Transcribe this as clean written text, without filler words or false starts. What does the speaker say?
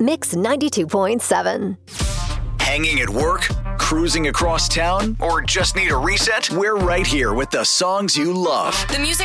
Mix 92.7. Hanging at work? Cruising across town? Or just need a reset? We're right here with the songs you love. The music